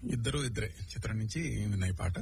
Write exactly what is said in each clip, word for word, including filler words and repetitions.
ఇద్దరు ఇద్దరే చిత్రం నుంచి విన్నాయి పాట.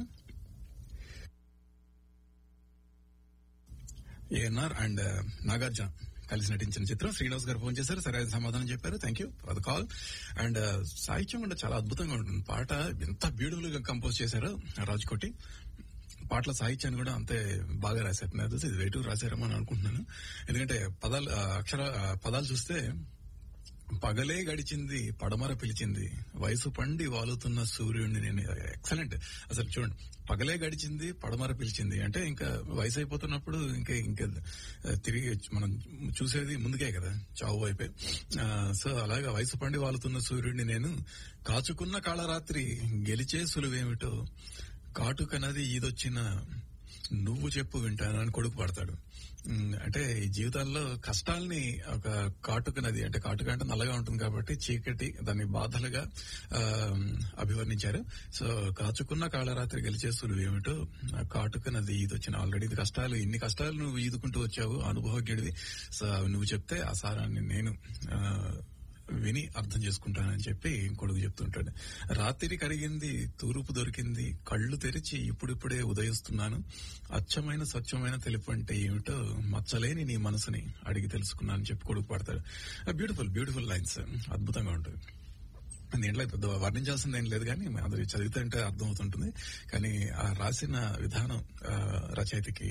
ఏఎన్ఆర్ అండ్ నాగార్జున కలిసి నటించిన చిత్రం. శ్రీనివాస్ గారు ఫోన్ చేశారు, సరైన సమాధానం చెప్పారు. Thank you for the call. And సాహిత్యం కూడా చాలా అద్భుతంగా ఉంటుంది. పాట ఎంత బ్యూటిఫుల్ గా కంపోజ్ చేశారు రాజ్కోటి. పాటల సాహిత్యాన్ని కూడా అంతే బాగా రాశారు. నాకు తెలిసి ఇది వెయిట్ రాశారేమో అని అనుకుంటున్నాను. ఎందుకంటే పదాలు అక్షర పదాలు చూస్తే పగలే గడిచింది పడమర పిలిచింది వయసు పండి వాలుతున్న సూర్యుడిని నేను. ఎక్సలెంట్. అసలు చూడండి, పగలే గడిచింది పడమర పిలిచింది అంటే ఇంకా వయసు అయిపోతున్నప్పుడు ఇంకా ఇంకా తిరిగి మనం చూసేది ముందుకే కదా, చావు వైపే. సో అలాగా వయసు పండి వాలుతున్న సూర్యుడిని నేను, కాచుకున్న కాళరాత్రి గెలిచే సులువేమిటో, కాటుకనది ఈదొచ్చిన నువ్వు చెప్పు వింటాను అని కొడుకు పడతాడు. అంటే ఈ జీవితాల్లో కష్టాల్ని ఒక కాటుక నది, అంటే కాటుక అంటే నల్లగా ఉంటుంది కాబట్టి చీకటి, దాన్ని బాధలుగా అభివర్ణించారు. సో కాచుకున్న కాళరాత్రి గెలిచే సులువు ఏమిటో, కాటుక నది ఈది వచ్చిన. ఆల్రెడీ ఇది కష్టాలు, ఇన్ని కష్టాలు నువ్వు ఈదుకుంటూ వచ్చావు, అనుభవజ్ఞుడివి. సో నువ్వు చెప్తే ఆ సారాన్ని నేను విని అర్థం చేసుకుంటానని చెప్పి కొడుకు చెప్తుంటాడు. రాత్రి కరిగింది తూర్పు దొరికింది, కళ్ళు తెరిచి ఇప్పుడిప్పుడే ఉదయిస్తున్నాను, అచ్చమైన స్వచ్ఛమైన తెలుపు అంటే ఏమిటో మచ్చలేని నీ మనసుని అడిగి తెలుసుకున్నానని చెప్పి కొడుకు పడతాడు. బ్యూటిఫుల్ బ్యూటిఫుల్ లైన్స్, అద్భుతంగా ఉంటుంది. దీంట్లో పెద్ద వర్ణించాల్సింది ఏం లేదు కానీ అది చదివితే అర్థమవుతుంటుంది. కానీ ఆ రాసిన విధానం రచయితకి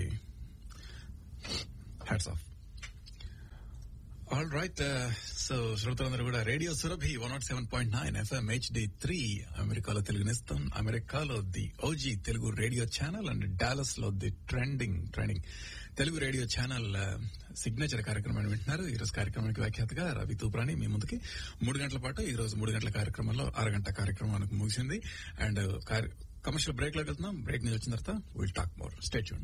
hats off. All right. So శ్రోతలందరూ కూడా radio Surabhi one not seven point nine FM HD three అమెరికాలో తెలుగునిస్తాం. అమెరికాలో the OG Telugu radio channel and Dallas లో the trending trending Telugu radio channel signature కార్యక్రమాన్ని వింటున్నారు. ఈ రోజు కార్యక్రమానికి వ్యాఖ్యాతగా రవి తూప్రాణి మీ ముందుకి మూడు గంటల పాటు. ఈ రోజు మూడు గంటల కార్యక్రమంలో అరగంట కార్యక్రమానికి ముగిసింది. అండ్ కమర్షియల్ బ్రేక్ లోకి వెళ్తున్నాం. బ్రేక్ నుంచి వచ్చిన తర్వాత will talk more. Stay tune.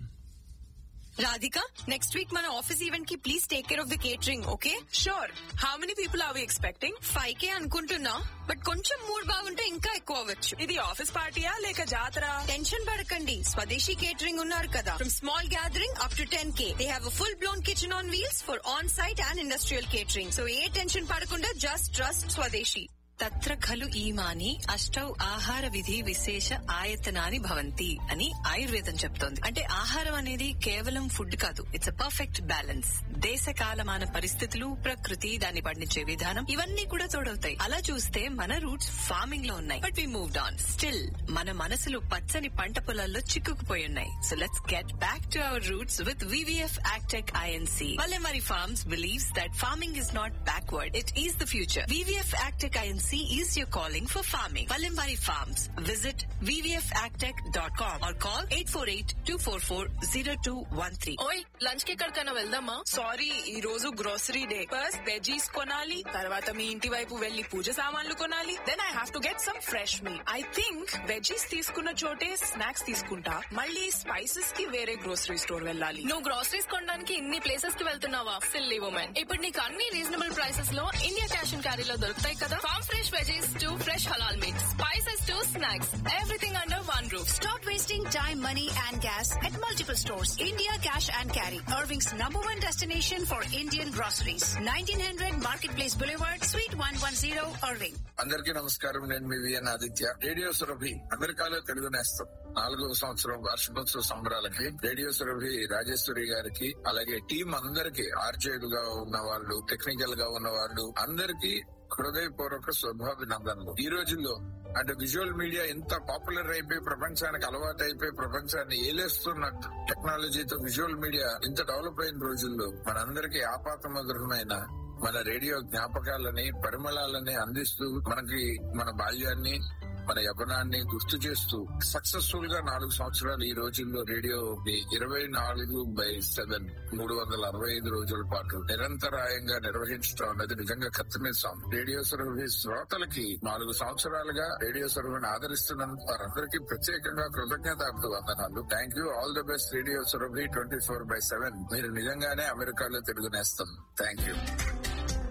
Radhika, next week మన ఆఫీస్ ఈవెంట్ కి please take care of the catering, okay? Sure. How many people are we expecting? Five కే అనుకుంటున్నా, బట్ కొంచెం మూడ్ బాగుంటే ఇంకా ఎక్కువ అవ్వచ్చు. ఇది ఆఫీస్ పార్టీయా లేక జాతర? టెన్షన్ పడకండి, స్వదేశీ కేటరింగ్ ఉన్నారు కదా. From small gathering up to ten K they have a full blown kitchen on wheels for on site and industrial catering. So A tension పడకుండా జస్ట్ ట్రస్ట్ స్వదేశీ. తత్ర ఖలు ఈమాని అష్టౌ ఆహార విధి విశేష ఆయతనాని భవంతి అని ఆయుర్వేదం చెప్తోంది. అంటే ఆహారం అనేది కేవలం ఫుడ్ కాదు, ఇట్స్ అ పర్ఫెక్ట్ బ్యాలెన్స్. దేశ కాలమాన పరిస్థితులు, ప్రకృతి, దాన్ని పండించే విధానం, ఇవన్నీ కూడా తోడవుతాయి. అలా చూస్తే మన రూట్స్ ఫార్మింగ్ లో ఉన్నాయి, but we moved on. Still మన మనసులు పచ్చని పంట పొలాల్లో చిక్కుకుపోయి ఉన్నాయి. So let's get back to our roots with VVF యాక్టెక్ INC. Valemari Farms believes that farming is not backward, it is the future. V V F Agtech I N C is your calling for farming. Valemari Farms. Visit v v f agtech dot com or call eight four eight, two four four, zero two one three. ఓయ్, lunch కి ఎక్కడికైనా వెళ్దామా? Sorry, ఈ రోజు grocery day. First veggies కొనాలి, తర్వాత మీ ఇంటి వైపు వెళ్లి పూజ సామాన్లు కొనాలి. Then I have to get some fresh meet. I think veggies తీసుకున్న చోటే స్నాక్స్ తీసుకుంటా. మళ్ళీ స్పైసెస్ కి వేరే గ్రోసరీ స్టోర్ వెళ్ళాలి. నువ్వు గ్రోసరీస్ కొనడానికి ఇన్ని ప్లేసెస్ కి వెళ్తున్నావా? Silly women. ఇప్పుడు నీకు అన్ని రీజనబుల్ ప్రైసెస్ లో ఇండియా క్యాష్ అండ్ క్యారీలో దొరుకుతాయి కదా. Form fresh veggies to fresh halal meat, spices to snacks, everything under one roof. Stop wasting time, money and gas at multiple stores. India Cash and Carry, Irving's number one destination for Indian groceries. nineteen hundred Marketplace Boulevard, Suite one ten, Irving. అందరికీ నమస్కారం. నేను మీ VN Aditya. Radio Surabhi అమెరికాలో తెలుగు నేస్తం నాలుగవ సంవత్సరం వార్షికోత్సవ సంబరాలకి radio Surabhi Rajeshwari గారికి, అలాగే టీం అందరికి, ఆర్జేలుగా ఉన్న వాళ్ళు, టెక్నికల్ గా ఉన్న వాళ్ళు అందరికీ హృదయపూర్వక శుభాభినందనలు. ఈ రోజుల్లో అంటే విజువల్ మీడియా ఎంత పాపులర్ అయిపోయి ప్రపంచానికి అలవాటు అయిపోయి ప్రపంచాన్ని ఏలేస్తున్న టెక్నాలజీతో విజువల్ మీడియా ఇంత డెవలప్ అయిన రోజుల్లో మనందరికీ ఆపాతమధురమైన మన రేడియో జ్ఞాపకాలని, పరిమళాలని అందిస్తూ మనకి మన బాల్యాన్ని, మన యవ్వనాన్ని గుర్తు చేస్తూ సక్సెస్ఫుల్ గా నాలుగు సంవత్సరాలు ఈ రోజుల్లో రేడియో ఇరవై నాలుగు బై సెవెన్ మూడు వందల అరవై ఐదు రోజుల పాటు నిరంతరాయంగా నిర్వహించడం అన్నది నిజంగా కత్తిమీసాం. రేడియో సురభి శ్రోతలకి నాలుగు సంవత్సరాలుగా రేడియో సురభిని ఆదరిస్తున్నందుకు వారందరికీ ప్రత్యేకంగా కృతజ్ఞతార్థ వందనాలు. Thank you. All the best radio Surabhi twenty four by seven. మీరు నిజంగానే అమెరికాలో తెలుగు నేస్తం. Thank you.